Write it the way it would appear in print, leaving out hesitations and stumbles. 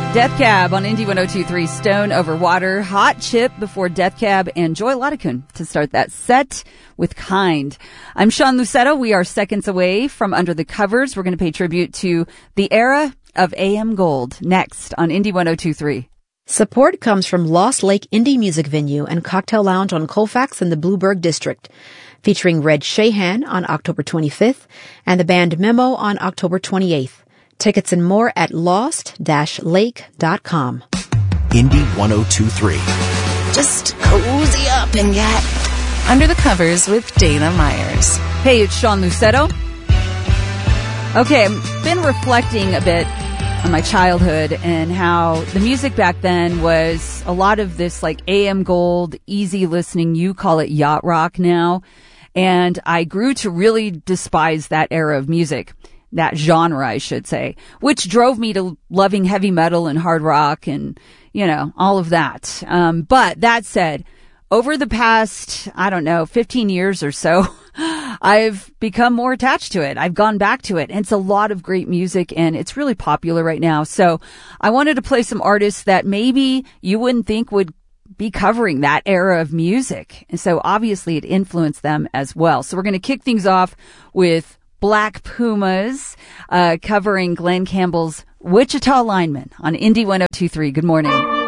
Death Cab on Indy 102.3, Stone Over Water, Hot Chip before Death Cab, and Joy Ladakun to start that set with Kind. I'm Sean Lucetto. We are seconds away from Under the Covers. We're going to pay tribute to the era of AM Gold next on Indy 102.3. Support comes from Lost Lake Indie Music Venue and Cocktail Lounge on Colfax in the Blueberg District, featuring Red Shahan on October 25th and the band Memo on October 28th. Tickets and more at lost-lake.com. Indy 102.3. Just cozy up and get under the covers with Dana Myers. Hey, it's Sean Lucetto. Okay, I've been reflecting a bit on my childhood and how the music back then was a lot of this like AM Gold, easy listening. You call it yacht rock now. And I grew to really despise that era of music. That genre, I should say, which drove me to loving heavy metal and hard rock and, you know, all of that. But that said, over the past, 15 years or so, I've become more attached to it. I've gone back to it. And it's a lot of great music and it's really popular right now. So I wanted to play some artists that maybe you wouldn't think would be covering that era of music. And so obviously it influenced them as well. So we're going to kick things off with Black Pumas, covering Glenn Campbell's Wichita Lineman on Indy 102.3. Good morning.